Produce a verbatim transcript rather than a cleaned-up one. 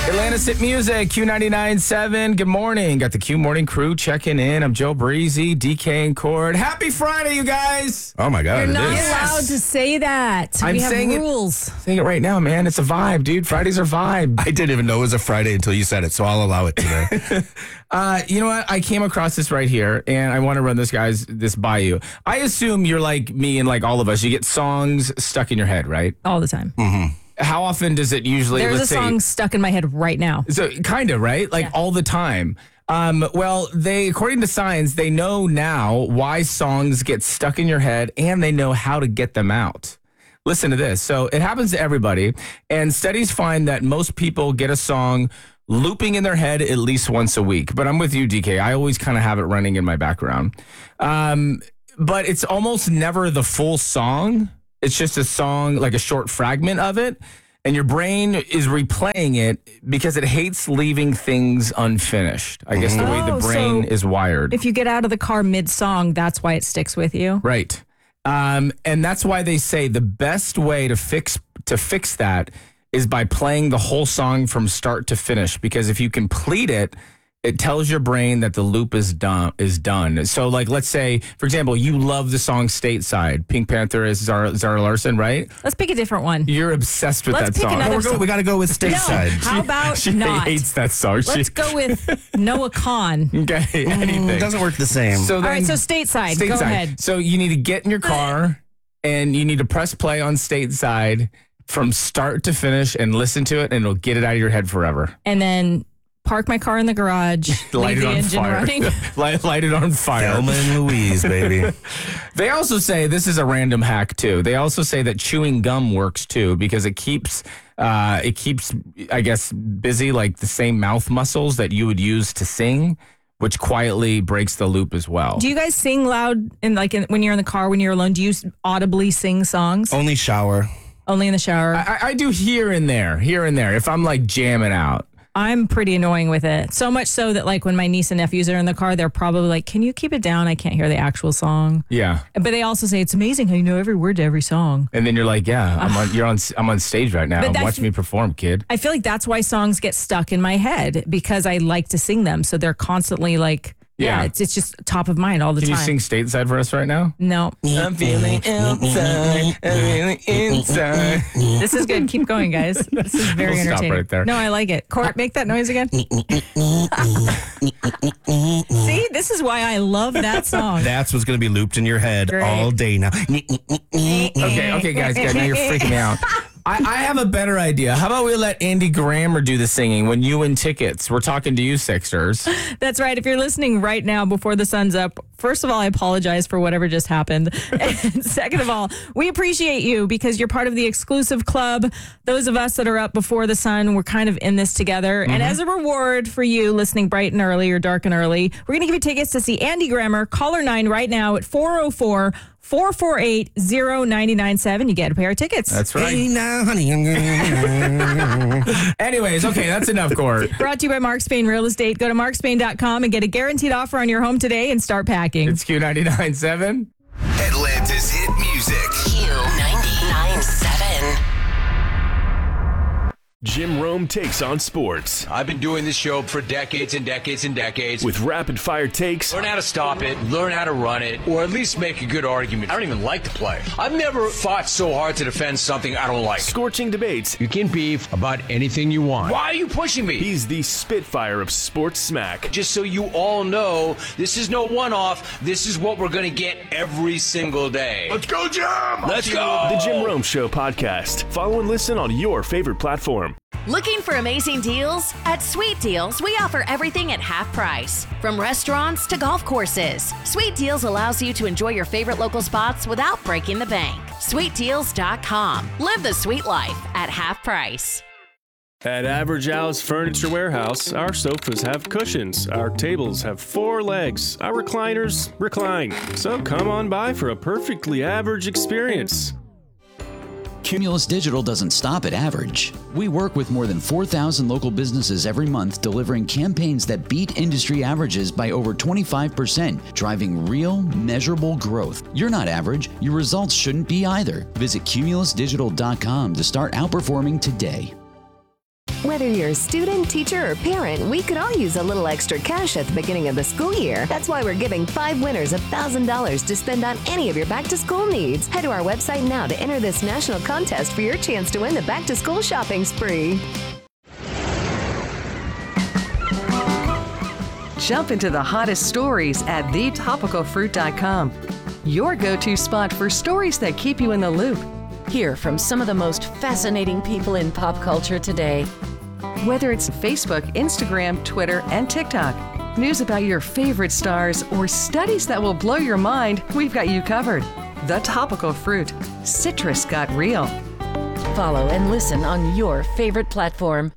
Atlanta's Hit Music, Q ninety-nine point seven. Good morning. Got the Q Morning crew checking in. I'm Joe Breezy, D K and Cord. Happy Friday, you guys. Oh, my God. You're it not is. allowed to say that. I'm we have saying it- rules. Saying it right now, man. It's a vibe, dude. Fridays are vibe. I didn't even know it was a Friday until you said it, so I'll allow it today. Uh, you know what? I came across this right here, and I want to run this guys this by you. I assume you're like me and like all of us. You get songs stuck in your head, right? All the time. How often does it usually? There's a let's say- song stuck in my head right now. So kind of, right? Like Yeah. all the time. Um, well, they, according to science, they know now why songs get stuck in your head, and they know how to get them out. Listen to this. So it happens to everybody, and studies find that most people get a song looping in their head at least once a week. But I'm with you, D K. I always kind of have it running in my background. Um, but it's almost never the full song. It's just a song, like a short fragment of it. And your brain is replaying it because it hates leaving things unfinished. I guess the way the Oh, brain so is wired. If you get out of the car mid-song, that's why it sticks with you. Right. Um, and that's why they say the best way to fix to fix that is by playing the whole song from start to finish. Because if you complete it, it tells your brain that the loop is done. Is done. So, like, let's say, for example, you love the song "Stateside." Pink Panther is Zara, Zara Larson, right? Let's pick a different one. You're obsessed with Let's that pick song. another We're go- song. we got to go with No, Stateside. how about she not? hates that song. She- Let's go with Noah Khan. Okay, anything. It doesn't work the same. So All right, then- so stateside. Go Stateside. ahead. So you need to get in your car and you need to press play on Stateside from start to finish and listen to it, and it'll get it out of your head forever. And then park my car in the garage, Light leave it the on engine fire. running. light, light it on fire. Thelma and Louise, baby. They also say, this is a random hack too. They also say that chewing gum works too because it keeps, uh, it keeps, I guess, busy like the same mouth muscles that you would use to sing, which quietly breaks the loop as well. Do you guys sing loud in like in, when you're in the car, when you're alone? Do you audibly sing songs? Only shower. Only in the shower? I, I do here and there, here and there. If I'm like jamming out. I'm pretty annoying with it. So much so that like when my niece and nephews are in the car, they're probably like, can you keep it down? I can't hear the actual song. Yeah. But they also say it's amazing how you know every word to every song. And then you're like, yeah, I'm on, you're on, I'm on stage right now. But that's- Watch me perform, kid. I feel like that's why songs get stuck in my head because I like to sing them. So they're constantly like, yeah, Yeah. it's, it's just top of mind all the Can you time. sing Stateside for us right now? No, I'm feeling outside, I'm feeling inside. this is good. Keep going, guys. This is very We'll stop entertaining. right there. No, I like it. Court, make that noise again. See, this is why I love that song. That's what's going to be looped in your head Great. all day now. Okay, okay, guys, guys, now you're freaking me out. I, I have a better idea. How about we let Andy Grammer do the singing when you win tickets? We're talking to you, Sixers. That's right. If you're listening right now before the sun's up, first of all, I apologize for whatever just happened. And second of all, we appreciate you because you're part of the exclusive club. Those of us that are up before the sun, we're kind of in this together. And as a reward for you listening bright and early or dark and early, we're going to give you tickets to see Andy Grammer, caller nine right now at four oh four, four four eight, oh nine nine seven. You get a pair of tickets. That's right. Hey, now, honey. Anyways, okay, that's enough, Court. Brought to you by Mark Spain Real Estate. Go to mark spain dot com and get a guaranteed offer on your home today and start packing. It's Q ninety-nine point seven. Atlanta's Hit Music. Q ninety-nine point seven. Jim Rome takes on sports I've been doing this show for decades and decades and decades. with rapid fire takes, Learn how to stop it, learn how to run it, or at least make a good argument. I don't even like to play. I've never fought so hard to defend something I don't like. scorching debates. You can beef about anything you want. Why are you pushing me? He's the Spitfire of sports smack. Just so you all know, this is no one-off. This is what we're going to get every single day. Let's go, Jim! Let's go! The Jim Rome Show podcast. Follow and listen on your favorite platform. Looking for amazing deals? At Sweet Deals, we offer everything at half price. From restaurants to golf courses, Sweet Deals allows you to enjoy your favorite local spots without breaking the bank. sweet deals dot com. Live the sweet life at half price. At Average Al's Furniture Warehouse, our sofas have cushions, our tables have four legs, our recliners recline. So come on by for a perfectly average experience. Cumulus Digital doesn't stop at average. We work with more than four thousand local businesses every month, delivering campaigns that beat industry averages by over twenty-five percent, driving real, measurable growth. You're not average. Your results shouldn't be either. Visit cumulus digital dot com to start outperforming today. Whether you're a student, teacher, or parent, we could all use a little extra cash at the beginning of the school year. That's why we're giving five winners one thousand dollars to spend on any of your back-to-school needs. Head to our website now to enter this national contest for your chance to win the back-to-school shopping spree. Jump into the hottest stories at the topical fruit dot com. Your go-to spot for stories that keep you in the loop. Hear from some of the most fascinating people in pop culture today. Whether it's Facebook, Instagram, Twitter, and TikTok, news about your favorite stars, or studies that will blow your mind, we've got you covered. The Topical Fruit. Citrus got real. Follow and listen on your favorite platform.